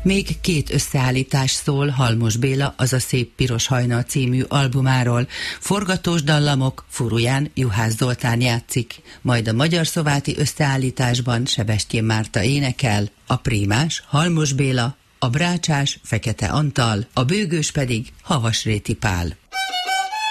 Még 2 összeállítás szól Halmos Béla Az a szép piros hajnal című albumáról. Forgatós dallamok Furuján Juhász Zoltán játszik, majd a magyar-szováti összeállításban Sebestyén Márta énekel, a prímás Halmos Béla, a brácsás Fekete Antal, a bőgős pedig Havasréti Pál.